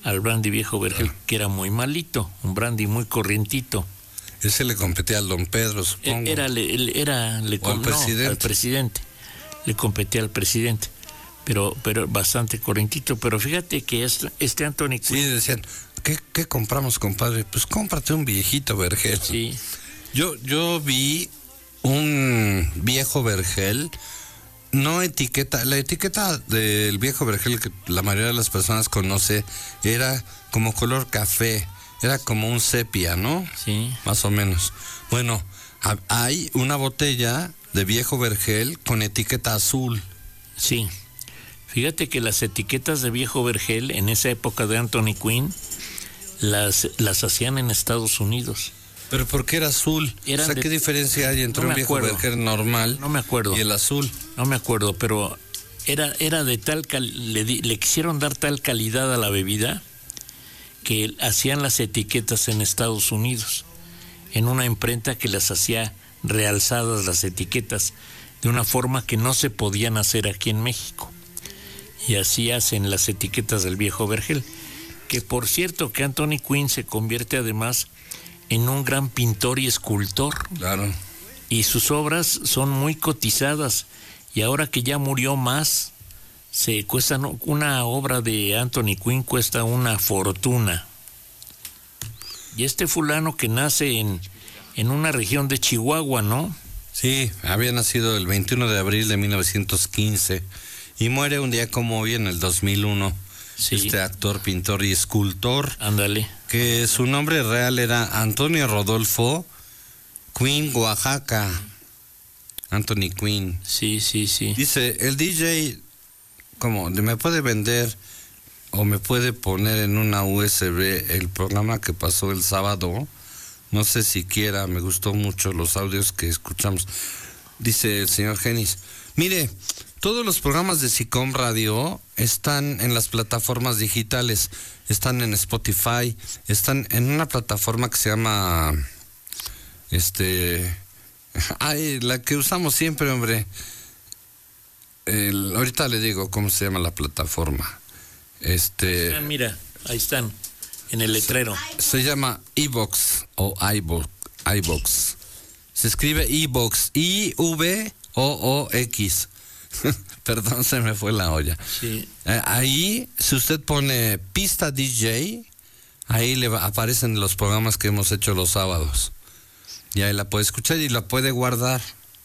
al brandy Viejo Vergel, que era muy malito, un brandy muy corrientito. Ese le competía al Don Pedro, supongo. Al presidente. Le competía al presidente. Pero bastante corrientito. Pero fíjate que este Anthony Quinn... Sí, decían, ¿qué compramos, compadre? Pues cómprate un viejito Vergel. Sí. Yo vi un Viejo Vergel, no etiqueta, la etiqueta del Viejo Vergel que la mayoría de las personas conoce era como color café, era como un sepia, ¿no? Sí. Más o menos. Bueno, hay una botella de Viejo Vergel con etiqueta azul. Sí. Fíjate que las etiquetas de Viejo Vergel en esa época de Anthony Quinn las hacían en Estados Unidos. ¿Pero por qué era azul? O sea, ¿qué diferencia hay entre un Viejo Vergel normal y el azul? No me acuerdo, pero era de tal le quisieron dar tal calidad a la bebida que hacían las etiquetas en Estados Unidos, en una imprenta que las hacía realzadas las etiquetas de una forma que no se podían hacer aquí en México. Y así hacen las etiquetas del Viejo Vergel, que por cierto que Anthony Quinn se convierte además en un gran pintor y escultor. Claro. Y sus obras son muy cotizadas, y ahora que ya murió más, una obra de Anthony Quinn cuesta una fortuna. Y este fulano que nace en una región de Chihuahua, ¿no? Sí, había nacido el 21 de abril de 1915 y muere un día como hoy en el 2001. Sí. Este actor, pintor y escultor. Ándale. Que su nombre real era Antonio Rodolfo Quinn Oaxaca. Anthony Quinn. Sí. Dice, el DJ, ¿cómo? ¿Me puede vender o me puede poner en una USB el programa que pasó el sábado? No sé si quiera, me gustó mucho los audios que escuchamos. Dice el señor Genis, mire, todos los programas de SICOM Radio están en las plataformas digitales, están en Spotify, están en una plataforma que se llama, la que usamos siempre, hombre. Ahorita le digo cómo se llama la plataforma. Mira, ahí están, en el letrero. Se llama iVoox o iVoox. Se escribe iVoox, IVOOX. Perdón, se me fue la olla. Sí. Ahí, si usted pone pista DJ, ahí aparecen los programas que hemos hecho los sábados. Y ahí la puede escuchar y la puede guardar.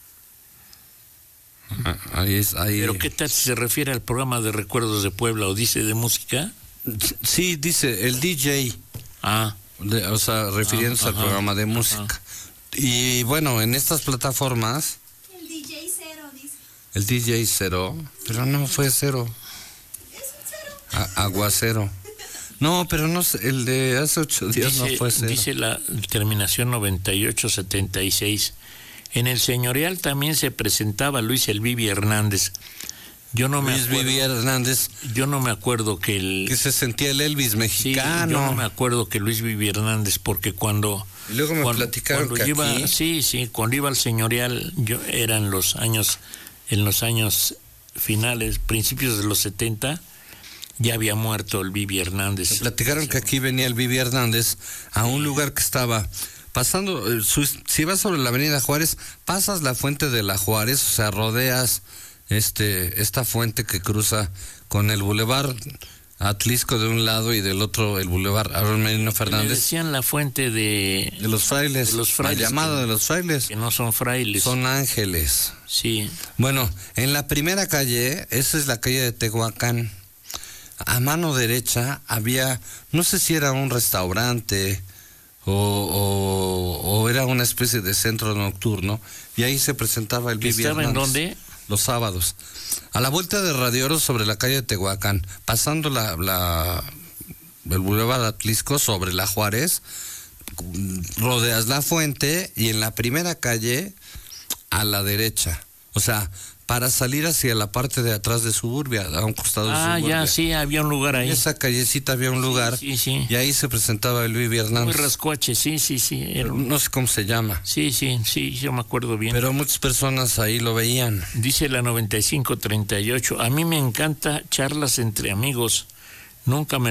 Ahí. Pero ¿qué tal si se refiere al programa de Recuerdos de Puebla o dice de música? Sí, dice el DJ. Refiriéndose al programa de música. Ajá. Y bueno, en estas plataformas... El DJ Cero, dice. El DJ Cero, pero no fue Cero. Es un cero. Aguacero. No, pero no, el de hace 8 días no fue Cero. Dice la terminación 9876. En el señorial también se presentaba Luis el Vivi Hernández. Luis Vivi Hernández. Yo no me acuerdo que se sentía el Elvis mexicano. Sí, yo no me acuerdo que Luis Vivi Hernández, porque cuando... Y luego me platicaron que aquí... Sí, cuando iba al señorial, era en los años finales, principios de los 70, ya había muerto el Vivi Hernández. Me platicaron que aquí venía el Vivi Hernández a un lugar que estaba... pasando, si vas sobre la avenida Juárez, pasas la fuente de la Juárez, o sea, rodeas esta fuente que cruza con el Boulevard Atlisco de un lado y del otro el Boulevard Aaron Merino Fernández. Le decían la fuente de los frailes, la llamada de los frailes. Que no son frailes. Son ángeles. Sí. Bueno, en la primera calle, esa es la calle de Tehuacán, a mano derecha había, no sé si era un restaurante... O era una especie de centro nocturno, y ahí se presentaba el Vivi Hernández. ¿Estaba en dónde? Los sábados. A la vuelta de Radio Oro sobre la calle de Tehuacán, pasando el Boulevard Atlisco sobre la Juárez, rodeas la fuente y en la primera calle a la derecha. O sea, para salir hacia la parte de atrás de Suburbia, a un costado de Suburbia. Ya, sí, había un lugar ahí. En esa callecita había un lugar, sí. Y ahí se presentaba el Vivi Hernández. Muy rascuache, sí. No sé cómo se llama. Sí, yo me acuerdo bien. Pero muchas personas ahí lo veían. Dice la 9538, a mí me encanta charlas entre amigos, nunca me